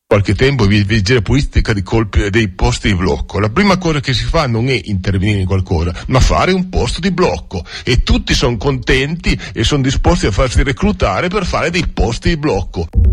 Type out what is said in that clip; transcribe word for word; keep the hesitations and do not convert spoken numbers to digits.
qualche tempo vigile pulistica di colpi dei posti di blocco. La prima cosa che si fa non è intervenire in qualcosa, ma fare un posto di blocco, e tutti sono contenti e sono disposti a farsi reclutare per fare dei posti di blocco.